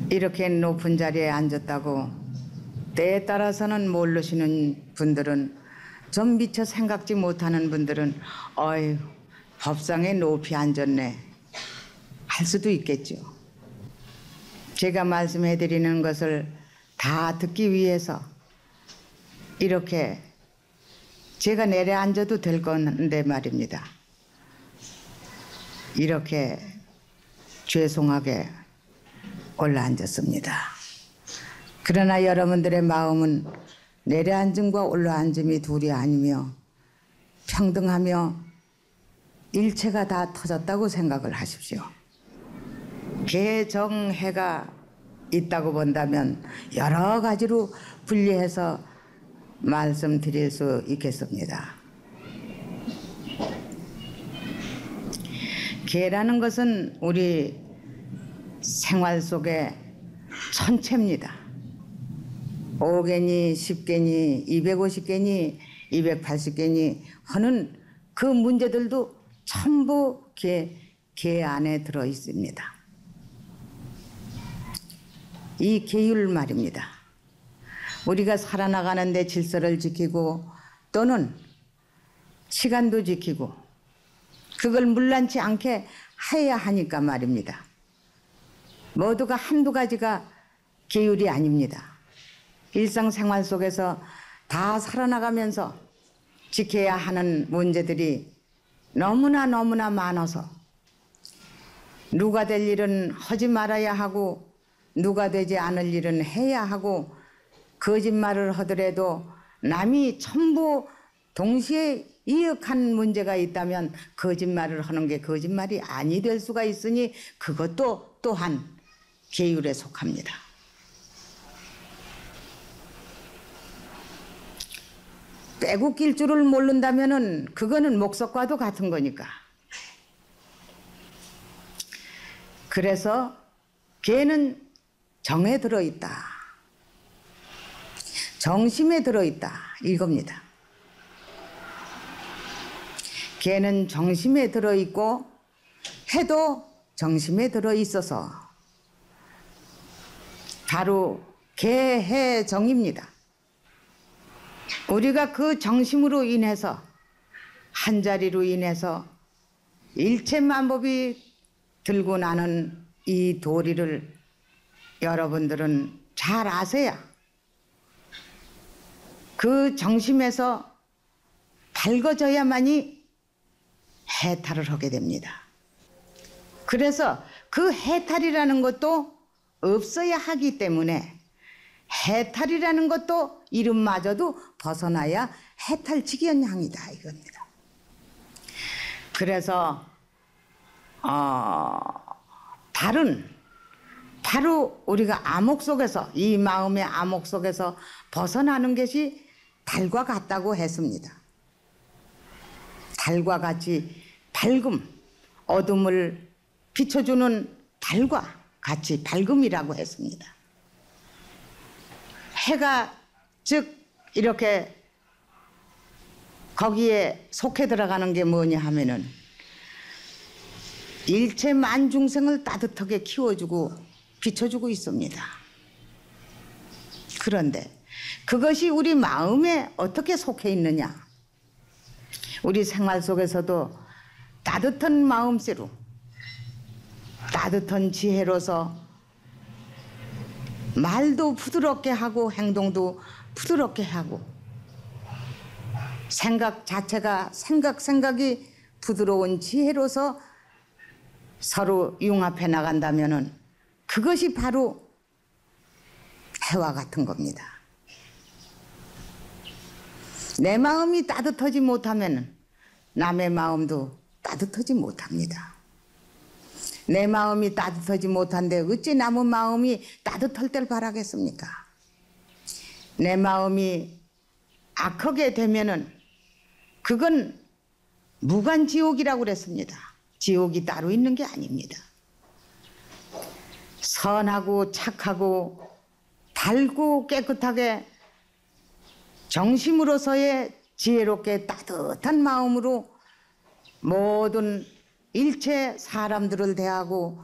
이렇게 높은 자리에 앉았다고 때에 따라서는 모르시는 분들은, 좀 미처 생각지 못하는 분들은 어휴, 법상에 높이 앉았네 할 수도 있겠죠. 제가 말씀해 드리는 것을 다 듣기 위해서 이렇게 제가 내려앉아도 될 건데 말입니다. 이렇게 죄송하게 올라앉았습니다. 그러나 여러분들의 마음은 내려앉음과 올라앉음이 둘이 아니며 평등하며 일체가 다 터졌다고 생각을 하십시오. 개정해가 있다고 본다면 여러 가지로 분리해서 말씀드릴 수 있겠습니다. 개라는 것은 우리 생활 속의 천체입니다. 5개니 10개니 250개니 280개니 하는 그 문제들도 전부 개 안에 들어 있습니다. 이 계율 말입니다. 우리가 살아나가는 데 질서를 지키고 또는 시간도 지키고 그걸 문란치 않게 해야 하니까 말입니다. 모두가 한두 가지가 계율이 아닙니다. 일상생활 속에서 다 살아나가면서 지켜야 하는 문제들이 너무나 많아서 누가 될 일은 하지 말아야 하고 누가 되지 않을 일은 해야 하고 거짓말을 하더라도 남이 전부 동시에 이역한 문제가 있다면 거짓말을 하는 게 거짓말이 아니 될 수가 있으니 그것도 또한 계율에 속합니다. 빼고 낄 줄을 모른다면은 그거는 목석과도 같은 거니까. 그래서 개는 정에 들어있다. 정심에 들어있다. 이겁니다. 개는 정심에 들어있고 해도 정심에 들어있어서 바로 개해정입니다. 우리가 그 정심으로 인해서 한자리로 인해서 일체만법이 들고 나는 이 도리를 여러분들은 잘 아세요. 그 정심에서 밝아져야만이 해탈을 하게 됩니다. 그래서 그 해탈이라는 것도 없어야 하기 때문에 해탈이라는 것도 이름마저도 벗어나야 해탈직연향이다 이겁니다. 그래서 바로 우리가 암흑 속에서 이 마음의 암흑 속에서 벗어나는 것이 달과 같다고 했습니다. 달과 같이 밝음, 어둠을 비춰주는 달과 같이 밝음이라고 했습니다. 해가 즉 이렇게 거기에 속해 들어가는 게 뭐냐 하면은 일체 만중생을 따뜻하게 키워주고 비춰주고 있습니다. 그런데 그것이 우리 마음에 어떻게 속해 있느냐? 우리 생활 속에서도 따뜻한 마음씨로 따뜻한 지혜로서 말도 부드럽게 하고 행동도 부드럽게 하고 생각 자체가 생각이 부드러운 지혜로서 서로 융합해 나간다면은 그것이 바로 해와 같은 겁니다. 내 마음이 따뜻하지 못하면 남의 마음도 따뜻하지 못합니다. 내 마음이 따뜻하지 못한데 어찌 남의 마음이 따뜻할 때를 바라겠습니까? 내 마음이 악하게 되면은 그건 무간지옥이라고 그랬습니다. 지옥이 따로 있는 게 아닙니다. 선하고 착하고 밝고 깨끗하게 정심으로서의 지혜롭게 따뜻한 마음으로 모든 일체 사람들을 대하고